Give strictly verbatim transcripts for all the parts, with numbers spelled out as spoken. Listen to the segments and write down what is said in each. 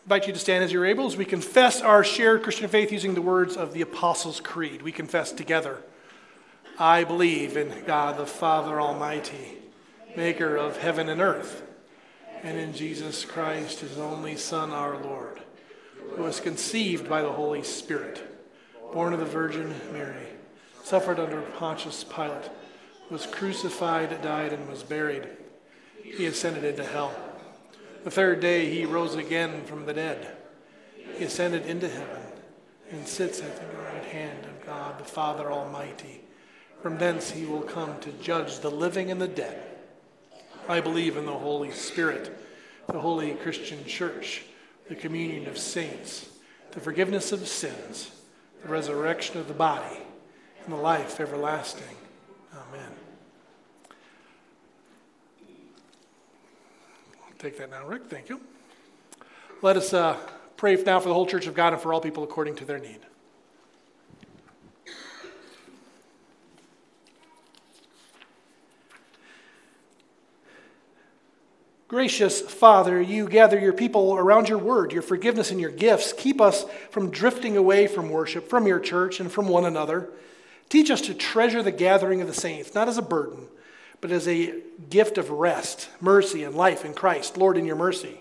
invite you to stand as you're able as we confess our shared Christian faith using the words of the Apostles' Creed. We confess together, I believe in God the Father Almighty, maker of heaven and earth, and in Jesus Christ, his only Son, our Lord, who was conceived by the Holy Spirit, born of the Virgin Mary, suffered under Pontius Pilate, was crucified, died, and was buried. He ascended into hell. The third day he rose again from the dead. He ascended into heaven and sits at the right hand of God the Father Almighty. From thence he will come to judge the living and the dead. I believe in the Holy Spirit, the holy Christian church, the communion of saints, the forgiveness of sins, the resurrection of the body, and the life everlasting. Amen. Take that now, Rick. Thank you. Let us uh, pray now for the whole church of God and for all people according to their need. Gracious Father, you gather your people around your word, your forgiveness and your gifts. Keep us from drifting away from worship, from your church, and from one another. Teach us to treasure the gathering of the saints, not as a burden, but as a gift of rest, mercy, and life in Christ. Lord, in your mercy.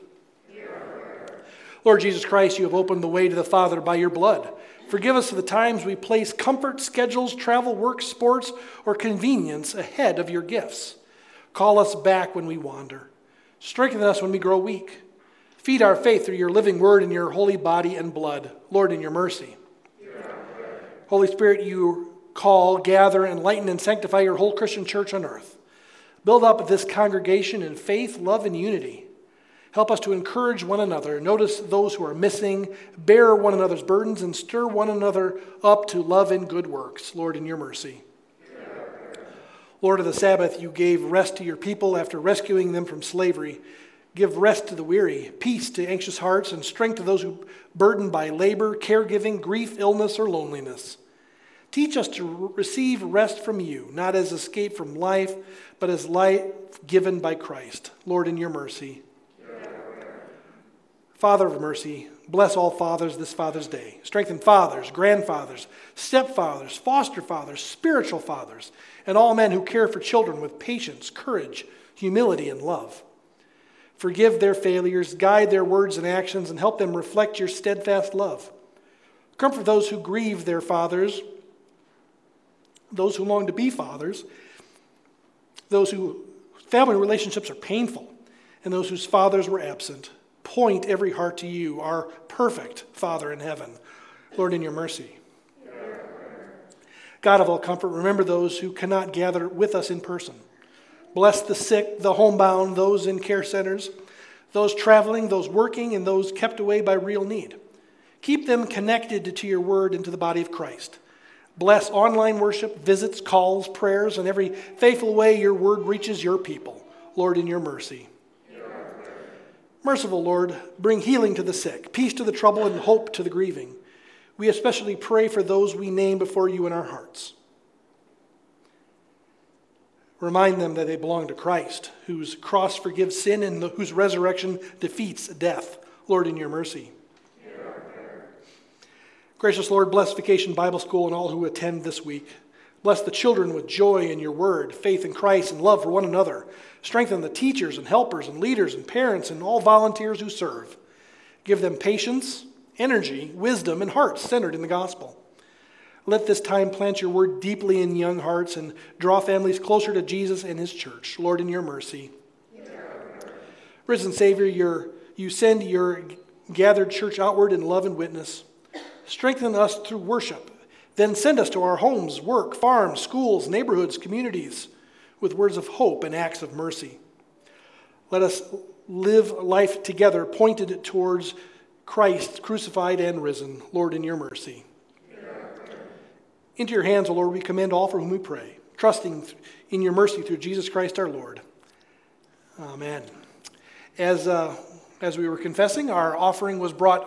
Lord Jesus Christ, you have opened the way to the Father by your blood. Forgive us for the times we place comfort, schedules, travel, work, sports, or convenience ahead of your gifts. Call us back when we wander. Strengthen us when we grow weak. Feed our faith through your living word and your holy body and blood. Lord, in your mercy. Holy Spirit, you call, gather, enlighten, and sanctify your whole Christian church on earth. Build up this congregation in faith, love, and unity. Help us to encourage one another. Notice those who are missing, bear one another's burdens, and stir one another up to love and good works. Lord, in your mercy. Lord of the Sabbath, you gave rest to your people after rescuing them from slavery. Give rest to the weary, peace to anxious hearts, and strength to those who are burdened by labor, caregiving, grief, illness, or loneliness. Teach us to receive rest from you, not as escape from life, but as life given by Christ. Lord, in your mercy. Father of mercy, bless all fathers this Father's Day. Strengthen fathers, grandfathers, stepfathers, foster fathers, spiritual fathers, and all men who care for children with patience, courage, humility, and love. Forgive their failures, guide their words and actions, and help them reflect your steadfast love. Comfort those who grieve their fathers, those who long to be fathers, those whose family relationships are painful, and those whose fathers were absent. Point every heart to you, our perfect Father in heaven. Lord, in your mercy. God of all comfort, remember those who cannot gather with us in person. Bless the sick, the homebound, those in care centers, those traveling, those working, and those kept away by real need. Keep them connected to your word and to the body of Christ. Bless online worship, visits, calls, prayers, and every faithful way your word reaches your people. Lord, in your mercy. Merciful Lord, bring healing to the sick, peace to the troubled, and hope to the grieving. We especially pray for those we name before you in our hearts. Remind them that they belong to Christ, whose cross forgives sin and whose resurrection defeats death. Lord, in your mercy. Gracious Lord, bless Vacation Bible School and all who attend this week. Bless the children with joy in your word, faith in Christ, and love for one another. Strengthen the teachers and helpers and leaders and parents and all volunteers who serve. Give them patience, energy, wisdom, and hearts centered in the gospel. Let this time plant your word deeply in young hearts and draw families closer to Jesus and his church. Lord, in your mercy. Yeah. Risen Savior, your, you send your gathered church outward in love and witness. Strengthen us through worship. Then send us to our homes, work, farms, schools, neighborhoods, communities with words of hope and acts of mercy. Let us live life together pointed towards Christ crucified and risen. Lord, in your mercy. Into your hands, O Lord, we commend all for whom we pray, trusting in your mercy through Jesus Christ our Lord. Amen. As, uh, as we were confessing, our offering was brought